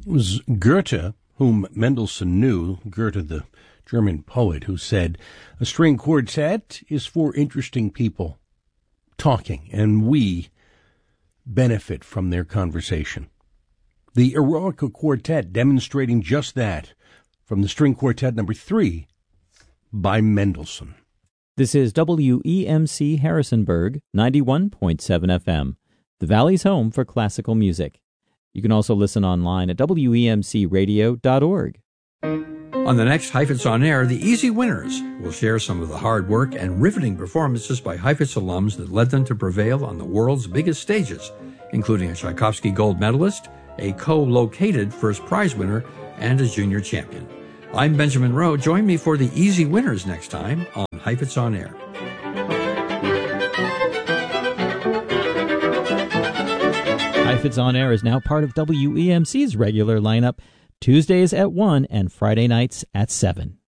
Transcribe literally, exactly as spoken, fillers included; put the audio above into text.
It was Goethe, whom Mendelssohn knew, Goethe, the German poet, who said, a string quartet is for interesting people talking, and we benefit from their conversation. The Eroica Quartet demonstrating just that from the string quartet number three by Mendelssohn. This is W E M C Harrisonburg, ninety-one point seven F M, the Valley's home for classical music. You can also listen online at W E M C radio dot org. On the next Heifetz On Air, the Easy Winners will share some of the hard work and riveting performances by Heifetz alums that led them to prevail on the world's biggest stages, including a Tchaikovsky gold medalist, a co-located first prize winner, and a junior champion. I'm Benjamin Rowe. Join me for the Easy Winners next time on Heifetz On Air. Heifetz On Air is now part of W E M C's regular lineup, Tuesdays at one and Friday nights at seven.